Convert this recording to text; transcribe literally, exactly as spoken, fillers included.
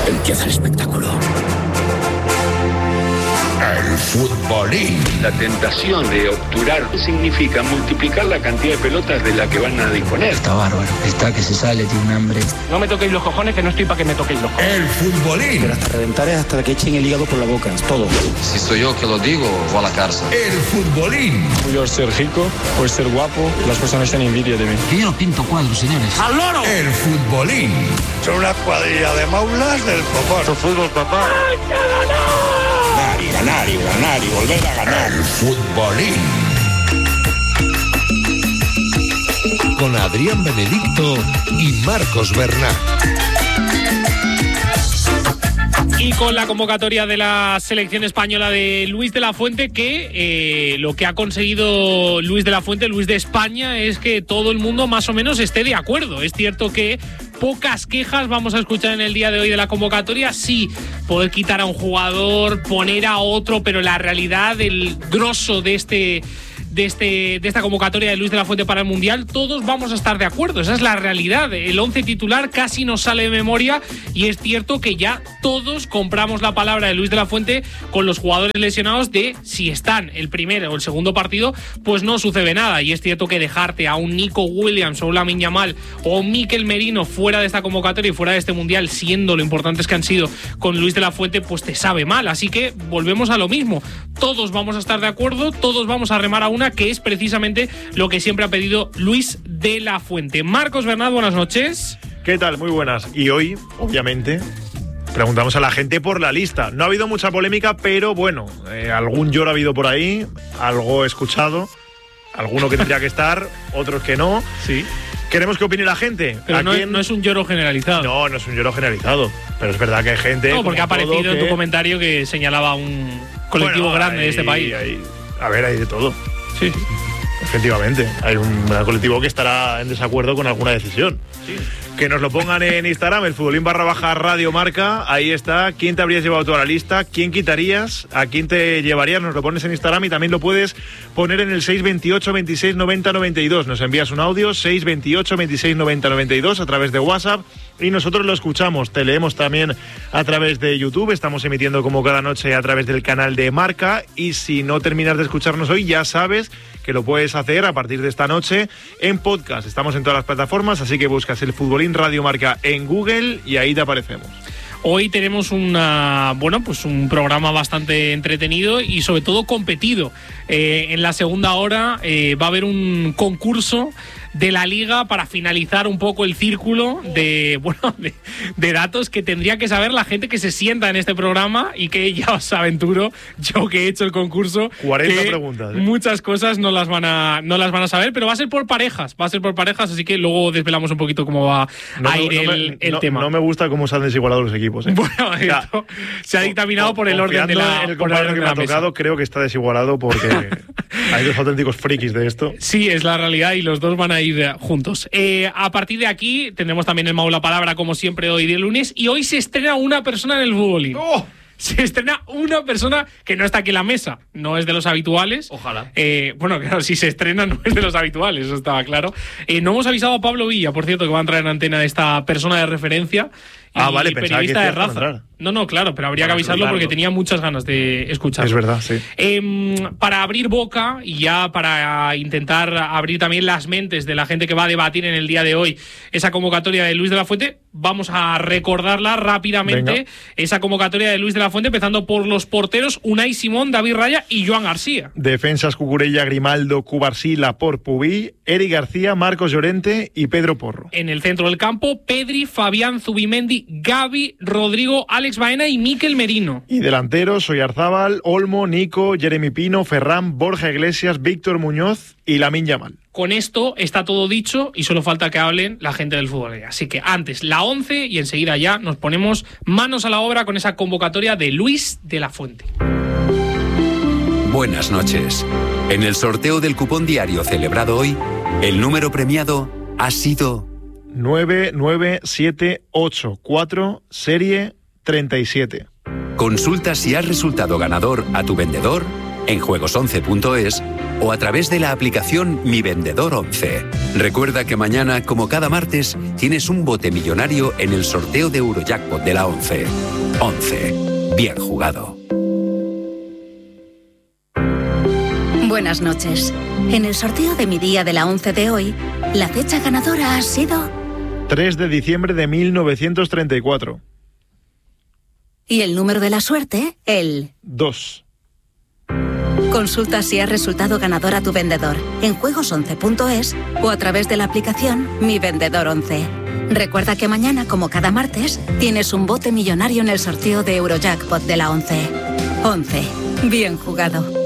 Empieza el espectáculo. El futbolín. La tentación de obturar significa multiplicar la cantidad de pelotas de la que van a disponer. Está bárbaro, está que se sale, tiene un hambre. No me toquéis los cojones, que no estoy para que me toquéis los cojones. El futbolín. Pero hasta reventar es hasta que echen el hígado por la boca, es todo. Si soy yo que lo digo, voy a la cárcel. El futbolín. Por ser rico, por ser guapo, las personas tienen envidia de mí. Que yo no pinto cuadros, señores. ¡Al loro! El futbolín. Son una cuadrilla de maulas del popón. ¡Tu fútbol, papá! ¡Hay que ganar! Ganar y ganar y ganar y volver a ganar. El futbolín. Con Adrián Benedicto y Marcos Bernat. Y con la convocatoria de la selección española de Luis de la Fuente, que eh, lo que ha conseguido Luis de la Fuente, Luis de España, es que todo el mundo más o menos esté de acuerdo. Es cierto que pocas quejas vamos a escuchar en el día de hoy de la convocatoria. Sí, poder quitar a un jugador, poner a otro, pero la realidad, el grosso de este... De, este, de esta convocatoria de Luis de la Fuente para el Mundial, todos vamos a estar de acuerdo. Esa es la realidad. El once titular casi nos sale de memoria y es cierto que ya todos compramos la palabra de Luis de la Fuente con los jugadores lesionados de si están el primer o el segundo partido, pues no sucede nada. Y es cierto que dejarte a un Nico Williams o un Lamine Yamal o un Mikel Merino fuera de esta convocatoria y fuera de este Mundial, siendo lo importantes que han sido con Luis de la Fuente, pues te sabe mal. Así que volvemos a lo mismo. Todos vamos a estar de acuerdo, todos vamos a remar a una, que es precisamente lo que siempre ha pedido Luis de la Fuente. Marcos Bernat, buenas noches. ¿Qué tal? Muy buenas. Y hoy, obviamente, preguntamos a la gente por la lista. No ha habido mucha polémica, pero bueno, eh, algún lloro ha habido por ahí, algo he escuchado, alguno que tendría que estar, otros que no. Sí. Queremos que opine la gente. Pero no, quién... no es un lloro generalizado. No, no es un lloro generalizado. Pero es verdad que hay gente... No, porque ha aparecido que... en tu comentario que señalaba un colectivo bueno, grande hay, de este país. Hay, a ver, hay de todo. Sí, sí. Efectivamente, hay un colectivo que estará en desacuerdo con alguna decisión. Sí. Que nos lo pongan en Instagram, el futbolín barra baja Radio Marca. Ahí está. ¿Quién te habrías llevado toda la lista? ¿Quién quitarías? ¿A quién te llevarías? Nos lo pones en Instagram y también lo puedes poner en el seis veintiocho, veintiséis, noventa, noventa y dos. Nos envías un audio, seis veintiocho, veintiséis, noventa, noventa y dos a través de WhatsApp y nosotros lo escuchamos. Te leemos también a través de YouTube. Estamos emitiendo como cada noche a través del canal de Marca y si no terminas de escucharnos hoy, ya sabes que lo puedes hacer a partir de esta noche en podcast. Estamos en todas las plataformas, así que buscas el Futbolín Radio Marca en Google y ahí te aparecemos. Hoy tenemos una, bueno, pues un programa bastante entretenido y sobre todo competido. Eh, en la segunda hora eh, va a haber un concurso de la Liga para finalizar un poco el círculo de, bueno, de, de datos que tendría que saber la gente que se sienta en este programa y que ya os aventuro, yo que he hecho el concurso, cuarenta preguntas, ¿eh? Muchas cosas no las van a no las van a saber, pero va a ser por parejas, va a ser por parejas, así que luego desvelamos un poquito cómo va no, a ir no, no el, me, el no, tema. No me gusta cómo se han desigualado los equipos, ¿eh? Bueno, esto ya, se ha dictaminado por el orden de la en el compañero que me ha tocado, creo que está desigualado porque hay dos auténticos frikis de esto. Sí, es la realidad y los dos van a ir juntos. Eh, a partir de aquí tendremos también el Mau la Palabra, como siempre, hoy de lunes. Y hoy se estrena una persona en el futbolín. ¡Oh! Se estrena una persona que no está aquí en la mesa. No es de los habituales. Ojalá. Eh, bueno, claro, si se estrena no es de los habituales, eso estaba claro. Eh, no hemos avisado a Pablo Villa, por cierto, que va a entrar en antena esta persona de referencia. Ah, y vale, pensaba periodista que de raza. No, no, claro, pero habría que avisarlo claro. porque tenía muchas ganas de escucharlo. Es verdad, sí. Eh, para abrir boca y ya para intentar abrir también las mentes de la gente que va a debatir en el día de hoy esa convocatoria de Luis de la Fuente, vamos a recordarla rápidamente. Venga. Esa convocatoria de Luis de la Fuente, empezando por los porteros Unai Simón, David Raya y Joan García. Defensas Cucurella, Grimaldo, Cubarsí, Laporte, Pubí, Eric García, Marcos Llorente y Pedro Porro. En el centro del campo, Pedri, Fabián, Zubimendi, Gavi, Rodrigo, Alex Baena y Mikel Merino. Y delanteros, Oyarzábal, Olmo, Nico, Jeremy Pino, Ferran, Borja Iglesias, Víctor Muñoz y Lamine Yamal. Con esto está todo dicho y solo falta que hablen la gente del fútbol. Así que antes la once y enseguida ya nos ponemos manos a la obra con esa convocatoria de Luis de la Fuente. Buenas noches. En el sorteo del cupón diario celebrado hoy, el número premiado ha sido nueve nueve siete ocho cuatro, serie treinta y siete. Consulta si has resultado ganador a tu vendedor en juegos once punto es o a través de la aplicación Mi Vendedor once. Recuerda que mañana, como cada martes, tienes un bote millonario en el sorteo de Eurojackpot de la once. once. Bien jugado. Buenas noches. En el sorteo de mi día de la once de hoy, la fecha ganadora ha sido tres de diciembre de mil novecientos treinta y cuatro. Y el número de la suerte, el dos. Consulta si ha resultado ganador a tu vendedor en juegos once punto es o a través de la aplicación Mi Vendedor once. Recuerda que mañana, como cada martes, tienes un bote millonario en el sorteo de Eurojackpot de la once. once. Bien jugado.